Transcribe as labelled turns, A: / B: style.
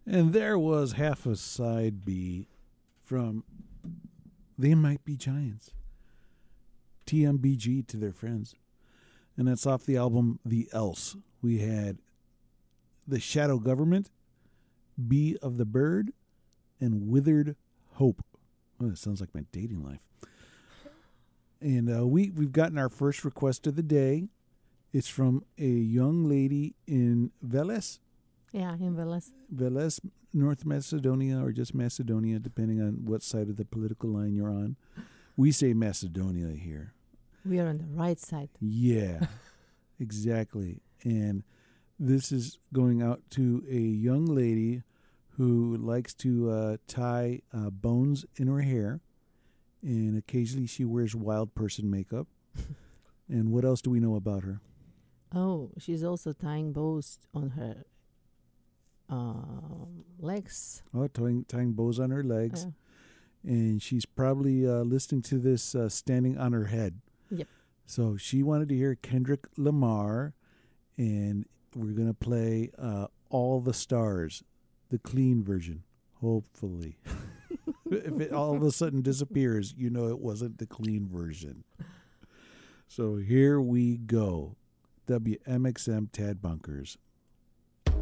A: And there was half a side B from They Might Be Giants. TMBG to their friends. And that's off the album The Else. We had The Shadow Government, Bee of the Bird, and Withered Hope. Oh, that sounds like my dating life. And we've gotten our first request of the day. It's from a young lady in Veles.
B: Yeah, in Veles.
A: Veles, North Macedonia, or just Macedonia, depending on what side of the political line you're on. We say Macedonia here.
B: We are on the right side.
A: Yeah, exactly. And this is going out to a young lady who likes to tie bones in her hair. And occasionally she wears wild person makeup. And what else do we know about her?
B: Oh, she's also tying bows on her legs.
A: Oh, tying bows on her legs.
B: Yeah.
A: And she's probably listening to this standing on her head.
B: Yep.
A: So she wanted to hear Kendrick Lamar, and we're going to play All the Stars, the clean version, hopefully. If it all of a sudden disappears, you know it wasn't the clean version. So here we go. WMXM Tad Bunkers.